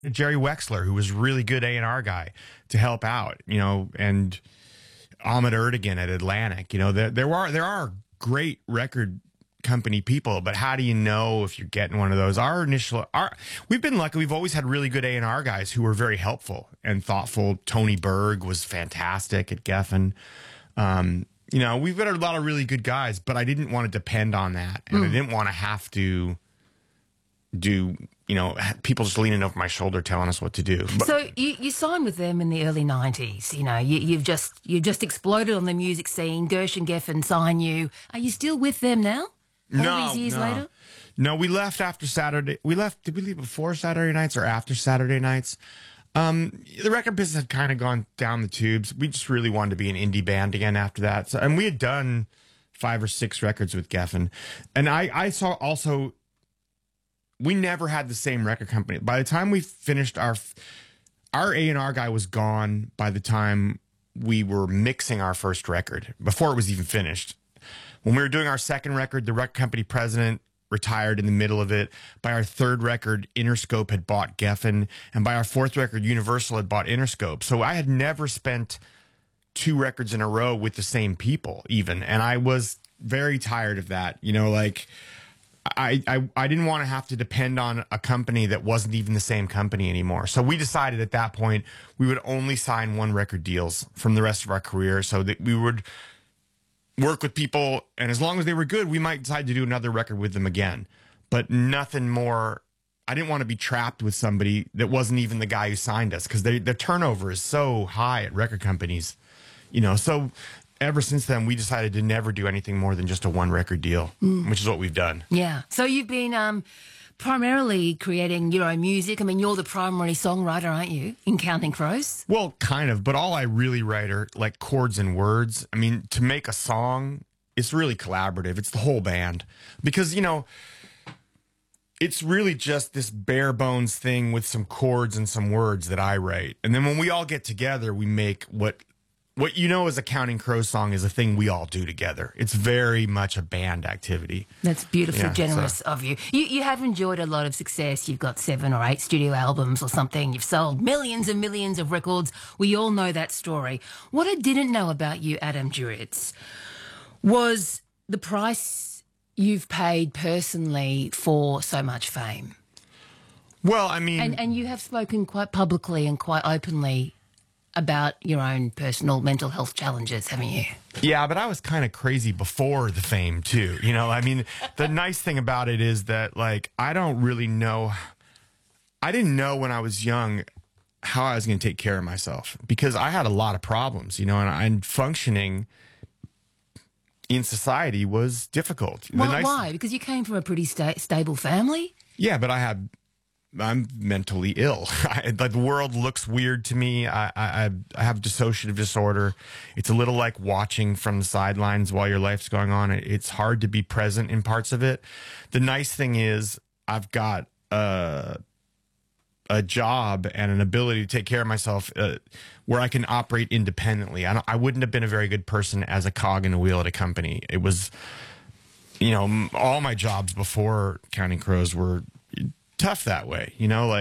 Jerry Wexler, who was really good A&R guy to help out, and Ahmet Erdogan at Atlantic. There are great record company people, but how do you know if you're getting one of those? We've been lucky. We've always had really good A&R guys who were very helpful and thoughtful. Tony Berg was fantastic at Geffen. We've got a lot of really good guys, but I didn't want to depend on that, and I didn't want to have to do people just leaning over my shoulder telling us what to do. So you signed with them in the early 90s. You've just exploded on the music scene. Gersh and Geffen sign you. Are you still with them now? All these years later? No, we left after Saturday. Did we leave before Saturday nights or after Saturday nights? The record business had kind of gone down the tubes. We just really wanted to be an indie band again after that. And we had done 5 or 6 records with Geffen. And I saw also, we never had the same record company. By the time we finished our A&R guy was gone by the time we were mixing our first record, before it was even finished. When we were doing our second record, the record company president retired in the middle of it. By our third record, Interscope had bought Geffen. And by our fourth record, Universal had bought Interscope. So I had never spent 2 records in a row with the same people even. And I was very tired of that. I didn't want to have to depend on a company that wasn't even the same company anymore. So we decided at that point we would only sign 1 record deals from the rest of our career, so that we would work with people, and as long as they were good, we might decide to do another record with them again. But nothing more. I didn't want to be trapped with somebody that wasn't even the guy who signed us, because the turnover is so high at record companies. So ever since then, we decided to never do anything more than just a 1 record deal, which is what we've done. Yeah. So you've been primarily creating your own music. I mean, you're the primary songwriter, aren't you, in Counting Crows? Well, kind of, but all I really write are like chords and words. I mean, to make a song, it's really collaborative. It's the whole band, because, it's really just this bare bones thing with some chords and some words that I write. And then when we all get together, we make what as a Counting Crows song is a thing we all do together. It's very much a band activity. That's beautifully generous of you. You have enjoyed a lot of success. You've got 7 or 8 studio albums or something. You've sold millions and millions of records. We all know that story. What I didn't know about you, Adam Duritz, was the price you've paid personally for so much fame. Well, I mean... And you have spoken quite publicly and quite openly about your own personal mental health challenges, haven't you? Yeah, but I was kind of crazy before the fame, too. I mean, the nice thing about it is that, I don't really know... I didn't know when I was young how I was going to take care of myself, because I had a lot of problems, and functioning in society was difficult. Why? Because you came from a pretty stable family? Yeah, but I'm mentally ill. The world looks weird to me. I have dissociative disorder. It's a little like watching from the sidelines while your life's going on. It's hard to be present in parts of it. The nice thing is I've got a job and an ability to take care of myself where I can operate independently. I wouldn't have been a very good person as a cog in a wheel at a company. It was, all my jobs before Counting Crows were tough that way,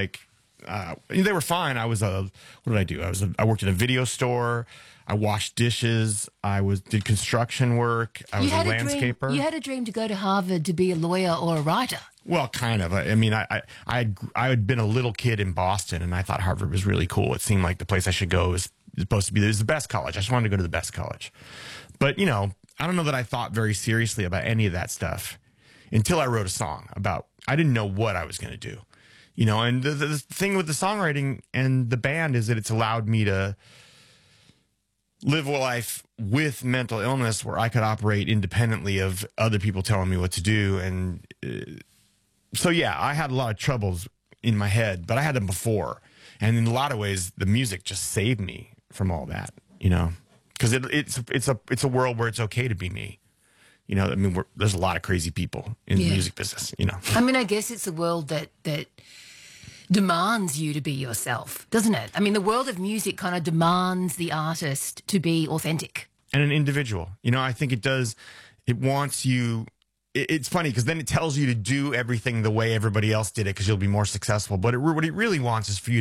they were fine. What did I do? I worked at a video store. I washed dishes. Did construction work. I was a landscaper. You had a dream to go to Harvard to be a lawyer or a writer. Well, kind of. I mean, I had been a little kid in Boston, and I thought Harvard was really cool. It seemed like the place I should go was supposed to be. It was the best college. I just wanted to go to the best college. But I don't know that I thought very seriously about any of that stuff until I wrote a song about. I didn't know what I was going to do, And the thing with the songwriting and the band is that it's allowed me to live a life with mental illness where I could operate independently of other people telling me what to do. And so, yeah, I had a lot of troubles in my head, but I had them before. And in a lot of ways, the music just saved me from all that, because it's a world where it's okay to be me. There's a lot of crazy people in the music business, I mean, I guess it's a world that demands you to be yourself, doesn't it? I mean, the world of music kind of demands the artist to be authentic. And an individual. I think it does. It wants you it's funny because then it tells you to do everything the way everybody else did it because you'll be more successful. But what it really wants is for you